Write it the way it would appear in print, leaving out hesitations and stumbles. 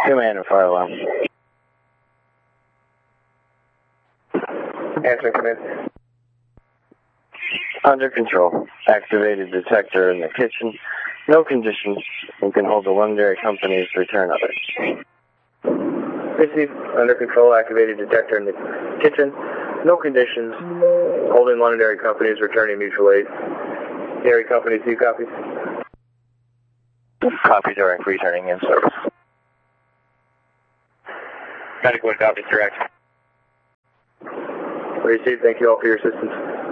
Command and fire alarm. Answering command. Under control. Activated detector in the kitchen. No conditions. You can hold the Londonderry Company's return of it. Received. Under control. Activated detector in the kitchen. No conditions. Holding Londonderry Company's returning mutual aid. Dairy Company, 2 copies. Copy direct, returning in service. Medical copies direct. Received. Thank you all for your assistance.